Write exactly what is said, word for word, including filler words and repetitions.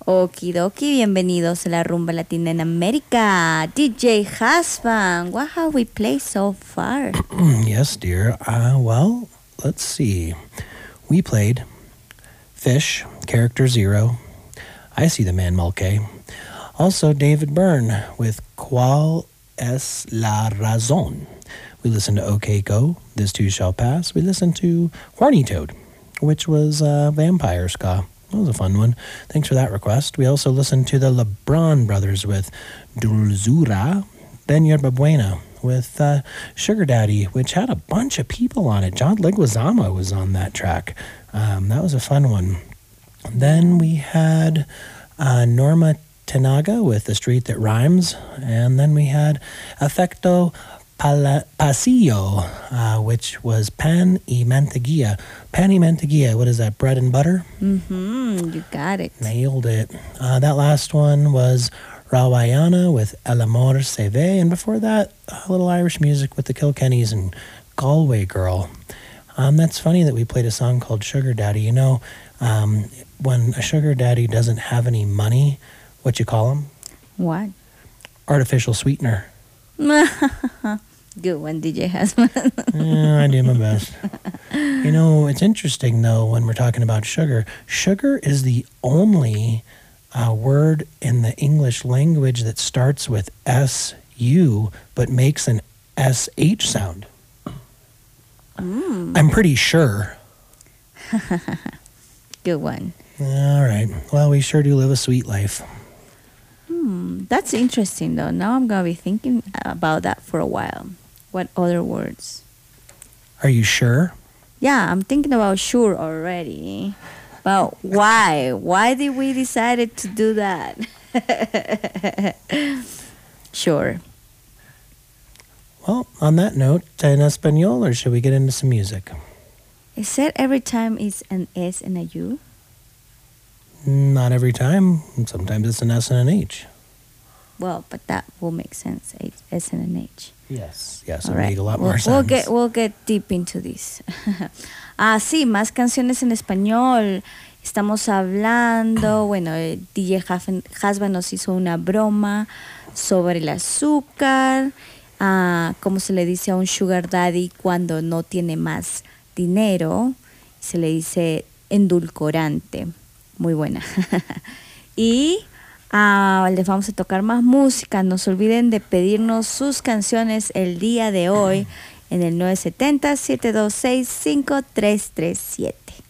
Okidoki, bienvenidos a la Rumba Latina en América. D J Hasvan, what have we played so far? Yes, dear. Uh, well, let's see. We played Fish, Character Zero, I See the Man Mulcahy. Also, David Byrne with Cuál es la razón. We listened to OK Go, This Too Shall Pass. We listened to Horny Toad, which was uh, Vampire Ska. That was a fun one. Thanks for that request. We also listened to the LeBron Brothers with Dulzura, Ben Yerba Buena with uh, Sugar Daddy, which had a bunch of people on it. John Leguizamo was on that track. Um, that was a fun one. Then we had uh, Norma Tenaga with The Street That Rhymes. And then we had Efecto Pala- Pasillo, uh, which was pan y mantequilla. Pan y mantequilla, what is that, bread and butter? Mm-hmm, you got it. Nailed it. Uh, that last one was Rawayana with El Amor Se Ve, and before that, a little Irish music with the Kilkennys and Galway Girl. Um, that's funny that we played a song called Sugar Daddy. You know, um, when a sugar daddy doesn't have any money, what you call him? What? Artificial sweetener. Good one, D J Hasman. Yeah, I do my best. You know, it's interesting, though, when we're talking about sugar. Sugar is the only uh, word in the English language that starts with S U but makes an S H sound. Mm. I'm pretty sure. Good one. All right. Well, we sure do live a sweet life. Hmm, that's interesting, though. Now I'm going to be thinking about that for a while. What other words? Are you sure? Yeah, I'm thinking about sure already. But why? Why did we decide to do that? Sure. Well, on that note, en español, or should we get into some music? Is it every time it's an S and a U? Not every time. Sometimes it's an S and an H. Well, but that will make sense. H, S and an H. Yes, yes, All it'll right. make a lot we'll, more sense. We'll get, we'll get deep into this. Ah, sí, más canciones en español. Estamos hablando, bueno, D J Hasban nos hizo una broma sobre el azúcar, ah, cómo se le dice a un sugar daddy cuando no tiene más dinero. Se le dice endulcorante. Muy buena. Y uh, les vamos a tocar más música. No se olviden de pedirnos sus canciones el día de hoy en el nueve siete cero, siete dos seis, cinco tres tres siete.